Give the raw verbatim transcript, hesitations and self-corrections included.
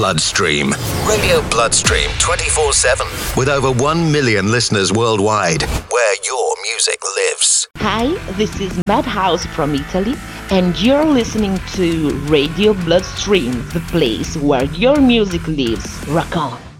Bloodstream. Radio Bloodstream twenty-four seven. With over one million listeners worldwide. Where your music lives. Hi, this is Madhouse from Italy, and you're listening to Radio Bloodstream, the place where your music lives. Rock on!